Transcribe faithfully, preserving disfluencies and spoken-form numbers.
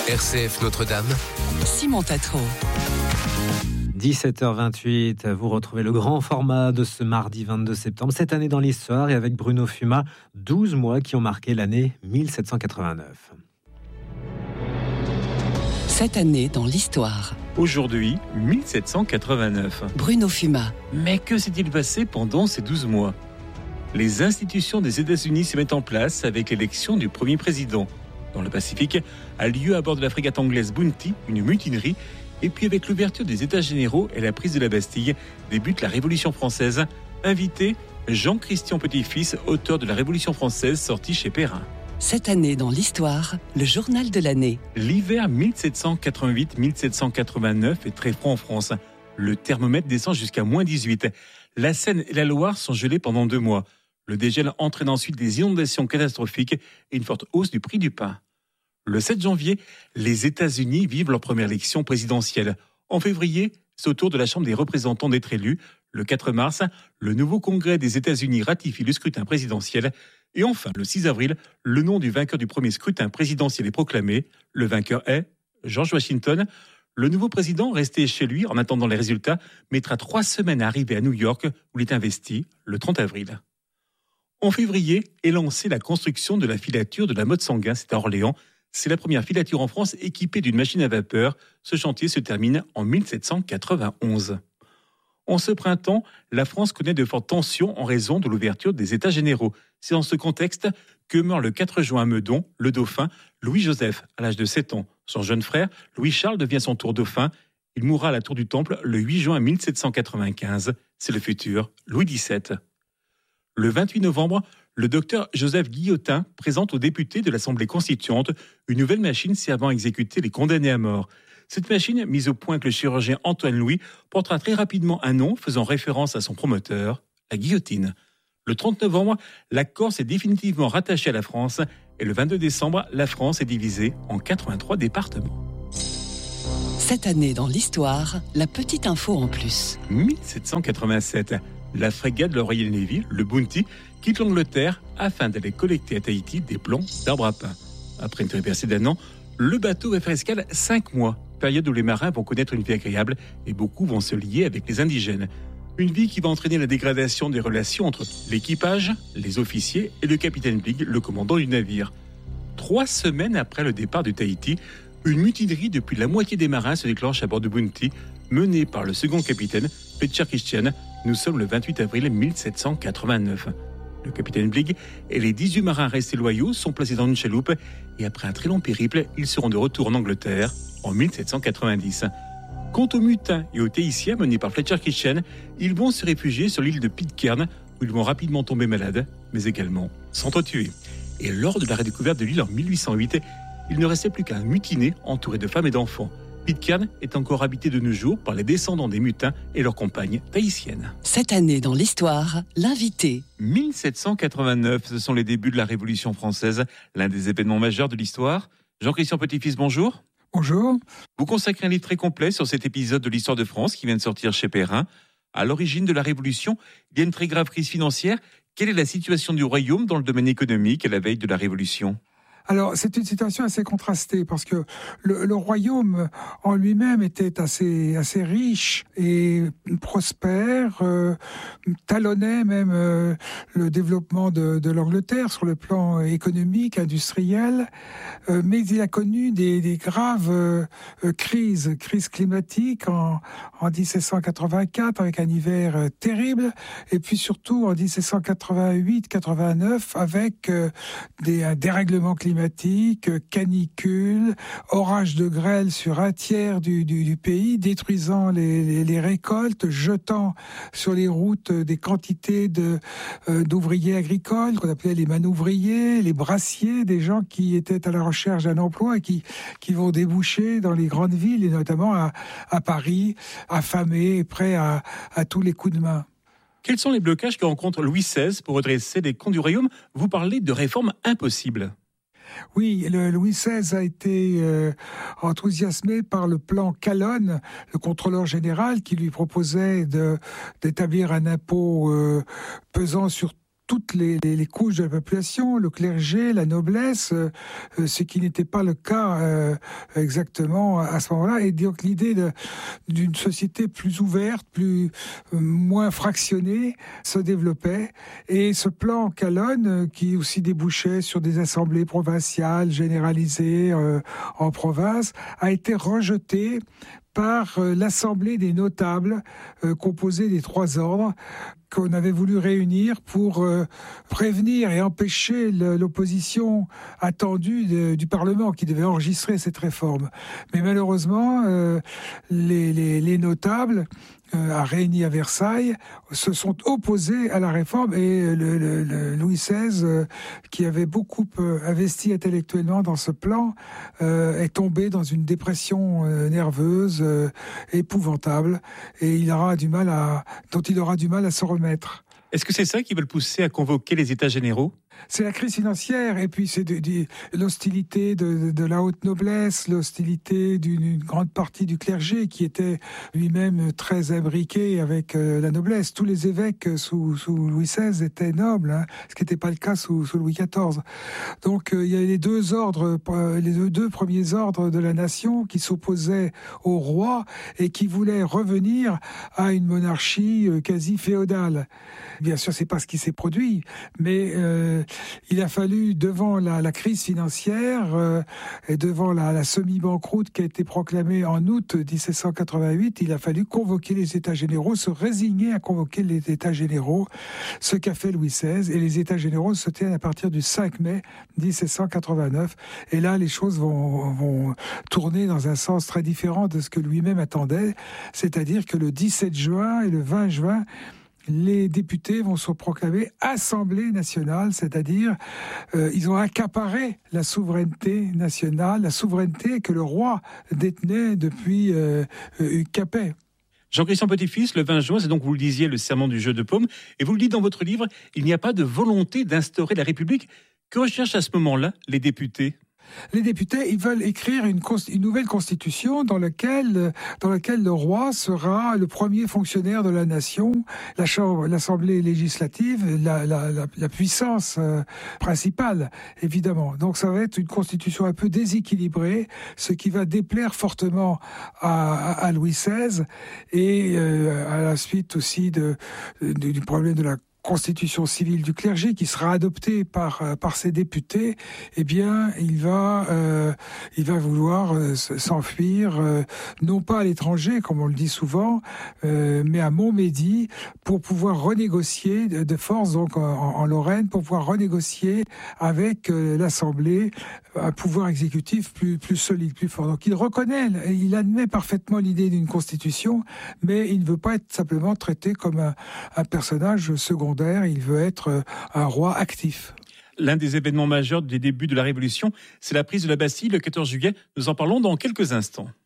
R C F Notre-Dame, Simon Tatro. dix-sept heures vingt-huit, vous retrouvez le grand format de ce mardi vingt-deux septembre, cette année dans l'histoire, et avec Bruno Fumat, douze mois qui ont marqué l'année mille sept cent quatre-vingt-neuf. Cette année dans l'histoire. Aujourd'hui, mille sept cent quatre-vingt-neuf. Bruno Fumat. Mais que s'est-il passé pendant ces douze mois ? Les institutions des États-Unis se mettent en place avec l'élection du premier président. Dans le Pacifique, a lieu à bord de la frégate anglaise Bounty une mutinerie. Et puis avec l'ouverture des États généraux et la prise de la Bastille, débute la Révolution française. Invité, Jean-Christian Petit-Fils, auteur de la Révolution française, sorti chez Perrin. Cette année dans l'histoire, le journal de l'année. L'hiver mille sept cent quatre-vingt-huit mille sept cent quatre-vingt-neuf est très froid en France. Le thermomètre descend jusqu'à moins dix-huit. La Seine et la Loire sont gelées pendant deux mois. Le dégel entraîne ensuite des inondations catastrophiques et une forte hausse du prix du pain. Le sept janvier, les États-Unis vivent leur première élection présidentielle. En février, c'est au tour de la Chambre des représentants d'être élue. Le quatre mars, le nouveau Congrès des États-Unis ratifie le scrutin présidentiel. Et enfin, le six avril, le nom du vainqueur du premier scrutin présidentiel est proclamé. Le vainqueur est George Washington. Le nouveau président, resté chez lui en attendant les résultats, mettra trois semaines à arriver à New York, où il est investi le trente avril. En février est lancée la construction de la filature de la Motte Sanguin, c'est à Orléans. C'est la première filature en France équipée d'une machine à vapeur. Ce chantier se termine en mille sept cent quatre-vingt-onze. En ce printemps, la France connaît de fortes tensions en raison de l'ouverture des États généraux. C'est dans ce contexte que meurt le quatre juin à Meudon, le dauphin Louis-Joseph, à l'âge de sept ans. Son jeune frère, Louis-Charles, devient son tour dauphin. Il mourra à la Tour du Temple le huit juin mille sept cent quatre-vingt-quinze. C'est le futur Louis dix-sept. Le vingt-huit novembre, le docteur Joseph Guillotin présente aux députés de l'Assemblée constituante une nouvelle machine servant à exécuter les condamnés à mort. Cette machine, mise au point avec le chirurgien Antoine Louis, portera très rapidement un nom faisant référence à son promoteur, la guillotine. Le trente novembre, la Corse est définitivement rattachée à la France et le vingt-deux décembre, la France est divisée en quatre-vingt-trois départements. Cette année dans l'histoire, la petite info en plus. mille sept cent quatre-vingt-sept. La frégate de la Royal Navy, le Bounty, quitte l'Angleterre afin d'aller collecter à Tahiti des plants d'arbres à pain. Après une traversée d'un an, le bateau va faire escale cinq mois, période où les marins vont connaître une vie agréable et beaucoup vont se lier avec les indigènes. Une vie qui va entraîner la dégradation des relations entre l'équipage, les officiers et le capitaine Bligh, le commandant du navire. Trois semaines après le départ de Tahiti, une mutinerie depuis la moitié des marins se déclenche à bord de Bounty, menée par le second capitaine, Fletcher Christian. Nous sommes le vingt-huit avril mille sept cent quatre-vingt-neuf. Le capitaine Bligh et les dix-huit marins restés loyaux sont placés dans une chaloupe et après un très long périple, ils seront de retour en Angleterre en mille sept cent quatre-vingt-dix. Quant aux mutins et aux Tahitiens menés par Fletcher Christian, ils vont se réfugier sur l'île de Pitcairn où ils vont rapidement tomber malades, mais également s'entretuer. Et lors de la redécouverte de l'île en mille huit cent huit, il ne restait plus qu'un mutiné entouré de femmes et d'enfants. Pitcairn est encore habité de nos jours par les descendants des mutins et leurs compagnes tahitiennes. Cette année dans l'histoire, l'invité. mille sept cent quatre-vingt-neuf, ce sont les débuts de la Révolution française, l'un des événements majeurs de l'histoire. Jean-Christian Petit-Fils, bonjour. Bonjour. Vous consacrez un livre très complet sur cet épisode de l'histoire de France qui vient de sortir chez Perrin. À l'origine de la Révolution, il y a une très grave crise financière. Quelle est la situation du royaume dans le domaine économique à la veille de la Révolution ? Alors, c'est une situation assez contrastée parce que le, le royaume en lui-même était assez assez riche et prospère, euh, talonnait même euh, le développement de, de l'Angleterre sur le plan économique, industriel, euh, mais il a connu des, des graves euh, crises, crises climatiques en, en dix-sept cent quatre-vingt-quatre avec un hiver euh, terrible, et puis surtout en dix-sept cent quatre-vingt-huit quatre-vingt-neuf avec euh, des, un dérèglement climatique, canicule, orage de grêle sur un tiers du, du, du pays, détruisant les, les, les récoltes, jetant sur les routes des quantités de, euh, d'ouvriers agricoles, qu'on appelait les manouvriers, les brassiers, des gens qui étaient à la recherche d'un emploi et qui, qui vont déboucher dans les grandes villes, et notamment à, à Paris, affamés, prêts à, à tous les coups de main. Quels sont les blocages que rencontre Louis seize pour redresser les comptes du royaume ? Vous parlez de réformes impossibles. Oui, le Louis seize a été euh, enthousiasmé par le plan Calonne, le contrôleur général, qui lui proposait de, d'établir un impôt euh, pesant sur toutes les, les, les couches de la population, le clergé, la noblesse, euh, ce qui n'était pas le cas euh, exactement à ce moment-là. Et donc l'idée de, d'une société plus ouverte, plus euh, moins fractionnée, se développait. Et ce plan Calonne, euh, qui aussi débouchait sur des assemblées provinciales généralisées euh, en province, a été rejeté par euh, l'Assemblée des notables, euh, composée des trois ordres, qu'on avait voulu réunir pour euh, prévenir et empêcher le, l'opposition attendue de, du Parlement qui devait enregistrer cette réforme. Mais malheureusement, euh, les, les, les notables euh, à réunis à Versailles se sont opposés à la réforme et le, le, le Louis seize, euh, qui avait beaucoup euh, investi intellectuellement dans ce plan, euh, est tombé dans une dépression euh, nerveuse euh, épouvantable et il aura du mal à, dont il aura du mal à se remettre. Est-ce que c'est ça qui va le pousser à convoquer les États généraux ? C'est la crise financière et puis c'est de, de, l'hostilité de, de la haute noblesse, l'hostilité d'une grande partie du clergé qui était lui-même très imbriqué avec euh, la noblesse. Tous les évêques sous, sous Louis seize étaient nobles, hein, ce qui n'était pas le cas sous, sous Louis quatorze. Donc euh, il y a les deux ordres, les deux, deux premiers ordres de la nation qui s'opposaient au roi et qui voulaient revenir à une monarchie euh, quasi féodale. Bien sûr, c'est pas ce qui s'est produit, mais euh, il a fallu, devant la, la crise financière euh, et devant la, la semi-banqueroute qui a été proclamée en août dix-sept cent quatre-vingt-huit, il a fallu convoquer les États généraux, se résigner à convoquer les États généraux, ce qu'a fait Louis seize. Et les États généraux se tiennent à partir du cinq mai dix-sept cent quatre-vingt-neuf. Et là, les choses vont, vont tourner dans un sens très différent de ce que lui-même attendait, c'est-à-dire que le dix-sept juin et le vingt juin, les députés vont se proclamer Assemblée nationale, c'est-à-dire euh, ils ont accaparé la souveraineté nationale, la souveraineté que le roi détenait depuis euh, euh, Capet. Jean-Christian Petit-Fils, le vingt juin, c'est donc, vous le disiez, le serment du jeu de paume, et vous le dites dans votre livre, il n'y a pas de volonté d'instaurer la République. Que recherchent à ce moment-là les députés ? Les députés, ils veulent écrire une, une nouvelle constitution dans laquelle, dans laquelle le roi sera le premier fonctionnaire de la nation, la chambre, l'Assemblée législative, la, la, la, la puissance euh, principale, évidemment. Donc ça va être une constitution un peu déséquilibrée, ce qui va déplaire fortement à, à, à Louis seize et euh, à la suite aussi de, de, du problème de la constitution civile du clergé qui sera adoptée par par ses députés, eh bien il va euh, il va vouloir euh, s'enfuir euh, non pas à l'étranger comme on le dit souvent, euh, mais à Montmédy pour pouvoir renégocier de, de force donc en, en Lorraine pour pouvoir renégocier avec euh, l'Assemblée un pouvoir exécutif plus plus solide, plus fort. Donc il reconnaît, il admet parfaitement l'idée d'une constitution, mais il ne veut pas être simplement traité comme un, un personnage secondaire. Il veut être un roi actif. L'un des événements majeurs des débuts de la Révolution, c'est la prise de la Bastille le quatorze juillet. Nous en parlons dans quelques instants.